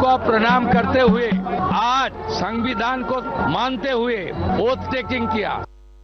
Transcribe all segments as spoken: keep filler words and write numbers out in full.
को प्रणाम करते हुए आज संविधान को मानते हुए ओथ टेकिंग किया।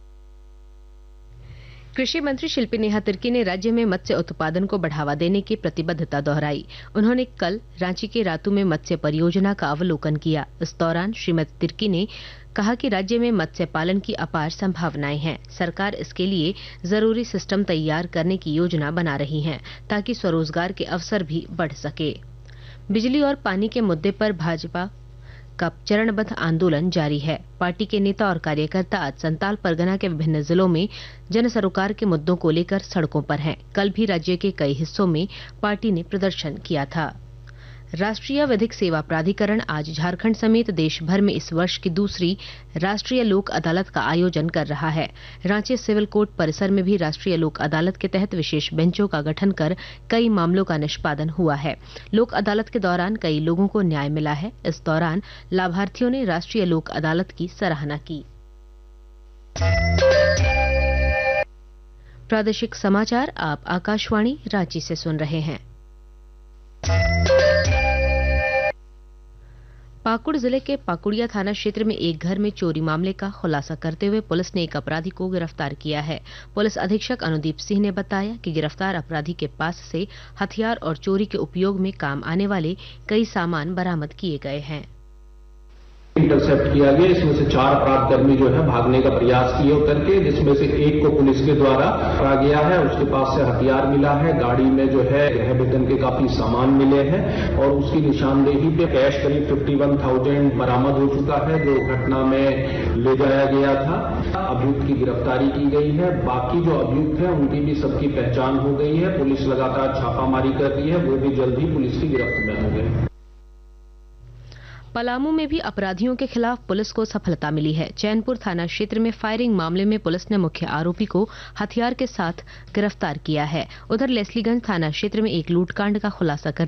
कृषि मंत्री शिल्पी नेहा तिर्की ने राज्य में मत्स्य उत्पादन को बढ़ावा देने की प्रतिबद्धता दोहराई। उन्होंने कल रांची के रातू में मत्स्य परियोजना का अवलोकन किया। इस दौरान श्रीमती तिर्की ने कहा कि राज्य में मत्स्य पालन की अपार संभावनाएं हैं। सरकार इसके लिए जरूरी सिस्टम तैयार करने की योजना बना रही है ताकि स्वरोजगार के अवसर भी बढ़ सके। बिजली और पानी के मुद्दे पर भाजपा का चरणबद्ध आंदोलन जारी है। पार्टी के नेता और कार्यकर्ता आज संताल परगना के विभिन्न जिलों में जन सरोकार के मुद्दों को लेकर सड़कों पर हैं। कल भी राज्य के कई हिस्सों में पार्टी ने प्रदर्शन किया था। राष्ट्रीय विधिक सेवा प्राधिकरण आज झारखंड समेत देश भर में इस वर्ष की दूसरी राष्ट्रीय लोक अदालत का आयोजन कर रहा है। रांची सिविल कोर्ट परिसर में भी राष्ट्रीय लोक अदालत के तहत विशेष बेंचों का गठन कर कई मामलों का निष्पादन हुआ है। लोक अदालत के दौरान कई लोगों को न्याय मिला है। इस दौरान लाभार्थियों ने राष्ट्रीय लोक अदालत की सराहना की। प्रादेशिक समाचार आप आकाशवाणी रांची से सुन रहे हैं। पाकुड़ जिले के पाकुड़िया थाना क्षेत्र में एक घर में चोरी मामले का खुलासा करते हुए पुलिस ने एक अपराधी को गिरफ्तार किया है। पुलिस अधीक्षक अनुदीप सिंह ने बताया कि गिरफ्तार अपराधी के पास से हथियार और चोरी के उपयोग में काम आने वाले कई सामान बरामद किए गए हैं। इंटरसेप्ट किया गया। इसमें से चार अपराधकर्मी जो है भागने का प्रयास किए करके, जिसमें से एक को पुलिस के द्वारा पकड़ा गया है। उसके पास से हथियार मिला है। गाड़ी में जो है गृह वितरण के काफी सामान मिले हैं और उसकी निशानदेही पे कैश करीब इक्यावन हज़ार बरामद हो चुका है, जो घटना में ले जाया गया था। अभियुक्त की गिरफ्तारी की गई है। बाकी जो अभियुक्त है उनकी भी सबकी पहचान हो गई है। पुलिस लगातार छापामारी कर रही है, वो भी जल्द ही पुलिस की गिरफ्त में होंगे। पलामू में भी अपराधियों के खिलाफ पुलिस को सफलता मिली है। चैनपुर थाना क्षेत्र में फायरिंग मामले में पुलिस ने मुख्य आरोपी को हथियार के साथ गिरफ्तार किया है। उधर लेस्लीगंज थाना क्षेत्र में एक लूटकांड का खुलासा कर